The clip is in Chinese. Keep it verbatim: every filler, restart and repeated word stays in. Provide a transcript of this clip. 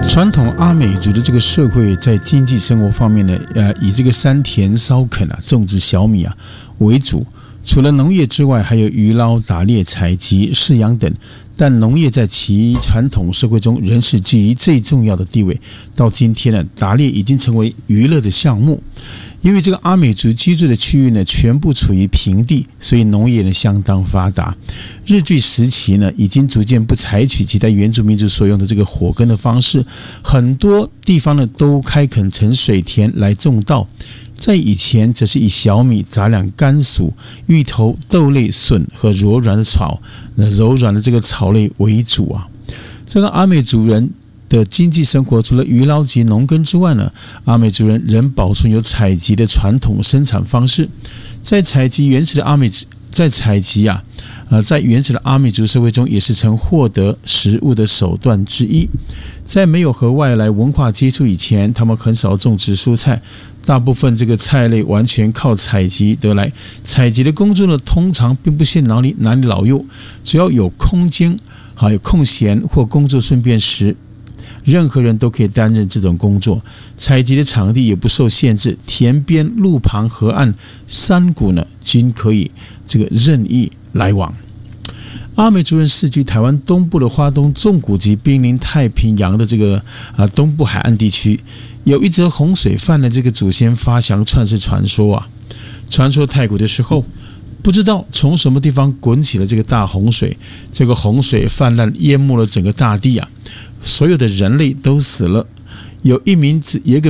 传统阿美族的这个社会在经济生活方面呢，呃，以这个山田烧垦啊，种植小米啊为主。除了农业之外，还有渔捞、打猎、采集、饲养等。但农业在其传统社会中仍是居于最重要的地位。到今天呢，打猎已经成为娱乐的项目。因为这个阿美族居住的区域呢，全部处于平地，所以农业呢相当发达。日据时期呢，已经逐渐不采取其他原住民族所用的这个火耕的方式，很多地方呢都开垦成水田来种稻。在以前，则是以小米、杂粮、甘薯、芋头、豆类、笋和柔软的草、柔软的这个草类为主啊。这个阿美族人的经济生活，除了渔捞及农耕之外呢，阿美族人仍保存有采集的传统生产方式。在采集原始的阿美，在采集啊，呃，在原始的阿美族社会中，也是曾获得食物的手段之一。在没有和外来文化接触以前，他们很少种植蔬菜，大部分这个菜类完全靠采集得来。采集的工作呢，通常并不限男女男女老幼，只要有空间、还有空闲或工作顺便时，任何人都可以担任这种工作。采集的场地也不受限制，田边、路旁、河岸、山谷呢，均可以这个任意来往。阿美族人世居台湾东部的花东纵谷及濒临太平洋的这个啊东部海岸地区，有一则洪水泛的这个祖先发祥创世传说啊。传说太古的时候，不知道从什么地方滚起了这个大洪水，这个洪水泛滥淹没了整个大地啊，所有的人类都死了。有一名有一个